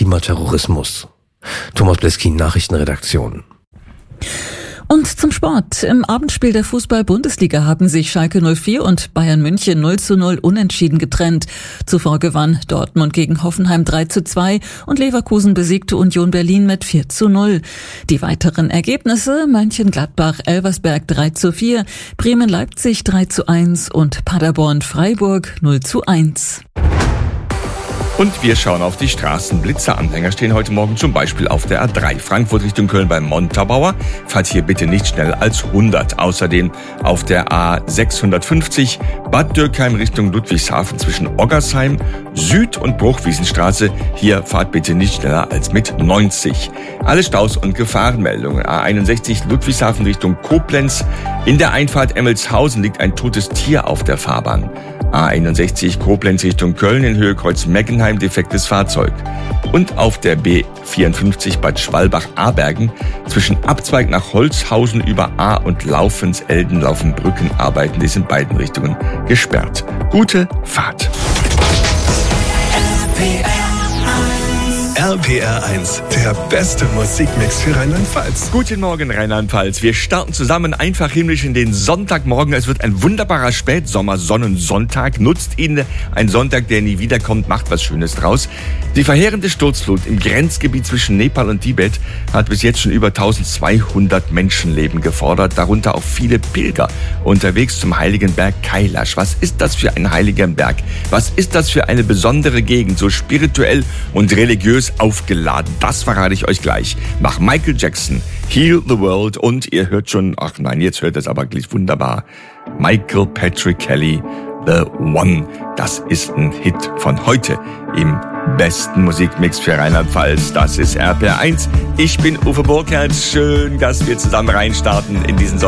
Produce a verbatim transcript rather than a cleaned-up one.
Klimaterrorismus. Thomas Bleskin, Nachrichtenredaktion. Und zum Sport. Im Abendspiel der Fußball-Bundesliga haben sich Schalke null vier und Bayern München null zu null unentschieden getrennt. Zuvor gewann Dortmund gegen Hoffenheim drei zu zwei und Leverkusen besiegte Union Berlin mit vier zu null. Die weiteren Ergebnisse: Mönchengladbach-Elversberg drei zu vier, Bremen-Leipzig drei zu eins und Paderborn-Freiburg null zu eins. Und wir schauen auf die Straßen. Blitzeranhänger stehen heute Morgen zum Beispiel auf der A drei. Frankfurt Richtung Köln beim Montabaur. Fahrt hier bitte nicht schneller als hundert. Außerdem auf der A sechshundertfünfzig Bad Dürkheim Richtung Ludwigshafen zwischen Oggersheim, Süd- und Bruchwiesenstraße. Hier fahrt bitte nicht schneller als mit neunzig. Alle Staus und Gefahrenmeldungen. A einundsechzig Ludwigshafen Richtung Koblenz. In der Einfahrt Emmelshausen liegt ein totes Tier auf der Fahrbahn. A einundsechzig Koblenz Richtung Köln in Höhe Kreuz Meckenheim defektes Fahrzeug. Und auf der B vierundfünfzig Bad Schwalbach-Abergen zwischen Abzweig nach Holzhausen über A und Laufens-Elden laufen Brückenarbeiten, die sind in beiden Richtungen gesperrt. Gute Fahrt. R P R eins, der beste Musikmix für Rheinland-Pfalz. Guten Morgen, Rheinland-Pfalz. Wir starten zusammen einfach himmlisch in den Sonntagmorgen. Es wird ein wunderbarer Spätsommer-Sonnensonntag. Nutzt ihn, ein Sonntag, der nie wiederkommt, macht was Schönes draus. Die verheerende Sturzflut im Grenzgebiet zwischen Nepal und Tibet hat bis jetzt schon über eintausendzweihundert Menschenleben gefordert, darunter auch viele Pilger unterwegs zum heiligen Berg Kailash. Was ist das für ein heiliger Berg? Was ist das für eine besondere Gegend, so spirituell und religiös aufgeladen? Das verrate ich euch gleich. Nach Michael Jackson, Heal the World, und ihr hört schon, ach nein, jetzt hört es aber gleich wunderbar, Michael Patrick Kelly, The One. Das ist ein Hit von heute im besten Musikmix für Rheinland-Pfalz. Das ist R P R eins. Ich bin Uwe Burkhardt. Schön, dass wir zusammen reinstarten in diesen